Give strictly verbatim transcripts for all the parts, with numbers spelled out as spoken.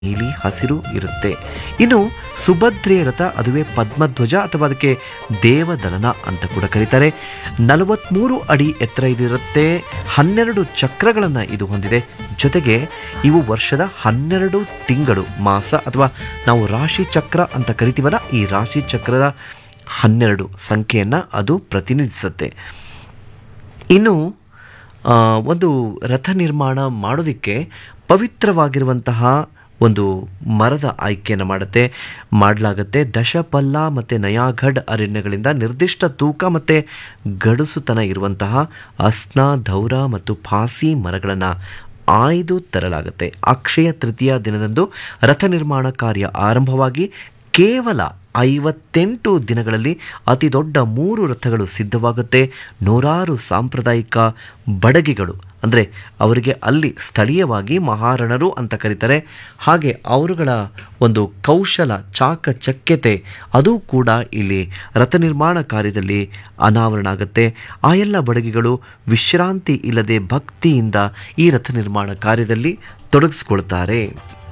ನೀಲಿ ಹಸಿರು ಇರುತ್ತೆ. ಇನ್ನು ಸುಭದ್ರೆಯ ರಥ ಅದುವೇ ಪದ್ಮಧ್ವಜ ಅಥವಾ ಅದಕ್ಕೆ ದೇವದಲನ ಅಂತ ಕೂಡ ಕರೀತಾರೆ. ನಲವತ್ತ್ಮೂರು ಅಡಿ ಎತ್ತರ ಇದಿರುತ್ತೆ. ಹನ್ನೆರಡು ಚಕ್ರಗಳನ್ನು ಇದು ಹೊಂದಿದೆ. ಜೊತೆಗೆ ಇವು ವರ್ಷದ ಹನ್ನೆರಡು ತಿಂಗಳು ಮಾಸ ಅಥವಾ ನಾವು ರಾಶಿ ಚಕ್ರ ಅಂತ ಕರಿತೀವಲ್ಲ, ಈ ರಾಶಿ ಚಕ್ರದ ಹನ್ನೆರಡು ಸಂಖ್ಯೆಯನ್ನು ಅದು ಪ್ರತಿನಿಧಿಸುತ್ತೆ. ಇನ್ನು ಒಂದು ರಥ ನಿರ್ಮಾಣ ಮಾಡೋದಕ್ಕೆ ಪವಿತ್ರವಾಗಿರುವಂತಹ ಒಂದು ಮರದ ಆಯ್ಕೆಯನ್ನು ಮಾಡುತ್ತೆ ಮಾಡಲಾಗುತ್ತೆ. ದಶಪಲ್ಲ ಮತ್ತು ನಯಾಗಢ್ ಅರಣ್ಯಗಳಿಂದ ನಿರ್ದಿಷ್ಟ ತೂಕ ಮತ್ತು ಗಡುಸುತನ ಇರುವಂತಹ ಅಸ್ನಾ, ಧೌರ ಮತ್ತು ಫಾಸಿ ಮರಗಳನ್ನು ಆಯ್ದು ತರಲಾಗುತ್ತೆ. ಅಕ್ಷಯ ತೃತೀಯ ದಿನದಂದು ರಥ ನಿರ್ಮಾಣ ಕಾರ್ಯ ಆರಂಭವಾಗಿ ಕೇವಲ ಐವತ್ತೆಂಟು ದಿನಗಳಲ್ಲಿ ಅತಿ ದೊಡ್ಡ ಮೂರು ರಥಗಳು ಸಿದ್ಧವಾಗುತ್ತೆ. ನೂರಾರು ಸಾಂಪ್ರದಾಯಿಕ ಬಡಗಿಗಳು, ಅಂದರೆ ಅವರಿಗೆ ಅಲ್ಲಿ ಸ್ಥಳೀಯವಾಗಿ ಮಹಾರಣರು ಅಂತ ಕರೀತಾರೆ, ಹಾಗೆ ಅವರುಗಳ ಒಂದು ಕೌಶಲ ಚಾಕಚಕ್ಯತೆ ಅದು ಕೂಡ ಇಲ್ಲಿ ರಥ ನಿರ್ಮಾಣ ಕಾರ್ಯದಲ್ಲಿ ಅನಾವರಣ ಆಗುತ್ತೆ. ಆ ಎಲ್ಲ ಬಡಗಿಗಳು ವಿಶ್ರಾಂತಿ ಇಲ್ಲದೆ ಭಕ್ತಿಯಿಂದ ಈ ರಥ ನಿರ್ಮಾಣ ಕಾರ್ಯದಲ್ಲಿ ತೊಡಗಿಸ್ಕೊಳ್ತಾರೆ.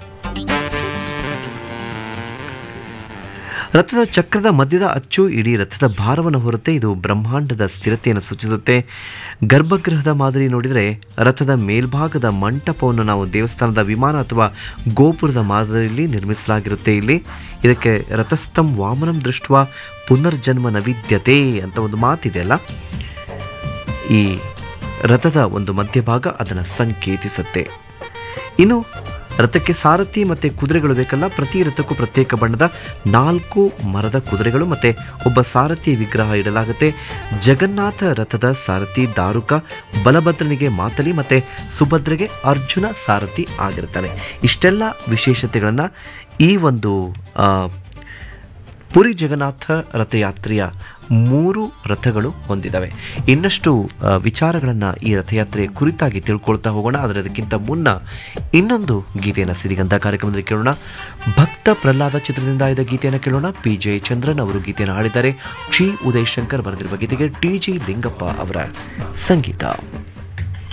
ರಥದ ಚಕ್ರದ ಮಧ್ಯದ ಅಚ್ಚು ಇಡೀ ರಥದ ಭಾರವನ್ನು ಹೊರುತ್ತೆ. ಇದು ಬ್ರಹ್ಮಾಂಡದ ಸ್ಥಿರತೆಯನ್ನು ಸೂಚಿಸುತ್ತೆ. ಗರ್ಭಗೃಹದ ಮಾದರಿ ನೋಡಿದರೆ ರಥದ ಮೇಲ್ಭಾಗದ ಮಂಟಪವನ್ನು ನಾವು ದೇವಸ್ಥಾನದ ವಿಮಾನ ಅಥವಾ ಗೋಪುರದ ಮಾದರಿಯಲ್ಲಿ ನಿರ್ಮಿಸಲಾಗಿರುತ್ತೆ. ಇಲ್ಲಿ ಇದಕ್ಕೆ ರಥಸ್ಥಂ ವಾಮನಂ ದೃಷ್ಟ ಪುನರ್ಜನ್ಮ ನವಿದ್ಯತೆ ಅಂತ ಒಂದು ಮಾತಿದೆಯಲ್ಲ, ಈ ರಥದ ಒಂದು ಮಧ್ಯಭಾಗ ಅದನ್ನು ಸಂಕೇತಿಸುತ್ತೆ. ಇನ್ನು ರಥಕ್ಕೆ ಸಾರಥಿ ಮತ್ತು ಕುದುರೆಗಳು ಬೇಕಲ್ಲ. ಪ್ರತಿ ರಥಕ್ಕೂ ಪ್ರತ್ಯೇಕ ಬಣ್ಣದ ನಾಲ್ಕು ಮರದ ಕುದುರೆಗಳು ಮತ್ತು ಒಬ್ಬ ಸಾರಥಿ ವಿಗ್ರಹ ಇಡಲಾಗುತ್ತೆ. ಜಗನ್ನಾಥ ರಥದ ಸಾರಥಿ ದಾರುಕ, ಬಲಭದ್ರನಿಗೆ ಮಾತಲಿ ಮತ್ತು ಸುಭದ್ರೆಗೆ ಅರ್ಜುನ ಸಾರಥಿ ಆಗಿರ್ತಾನೆ. ಇಷ್ಟೆಲ್ಲ ವಿಶೇಷತೆಗಳನ್ನು ಈ ಒಂದು ಪುರಿ ಜಗನ್ನಾಥ ರಥಯಾತ್ರೆಯ ಮೂರು ರಥಗಳು ಹೊಂದಿದ್ದಾವೆ. ಇನ್ನಷ್ಟು ವಿಚಾರಗಳನ್ನು ಈ ರಥಯಾತ್ರೆ ಕುರಿತಾಗಿ ತಿಳ್ಕೊಳ್ತಾ ಹೋಗೋಣ. ಆದರೆ ಅದಕ್ಕಿಂತ ಮುನ್ನ ಇನ್ನೊಂದು ಗೀತೆಯನ್ನು ಸಿರಿಗಂಧ ಕಾರ್ಯಕ್ರಮದಲ್ಲಿ ಕೇಳೋಣ. ಭಕ್ತ ಪ್ರಹ್ಲಾದ ಚಿತ್ರದಿಂದ ಆಯ್ದ ಗೀತೆಯನ್ನು ಕೇಳೋಣ. ಪಿ ಜಯಚಂದ್ರನ್ ಅವರು ಗೀತೆಯನ್ನು ಹಾಡಿದ್ದಾರೆ. ಚಿ ಉದಯ್ ಶಂಕರ್ ಬರೆದಿರುವ ಗೀತೆಗೆ ಟಿ ಜಿ ಲಿಂಗಪ್ಪ ಅವರ ಸಂಗೀತ.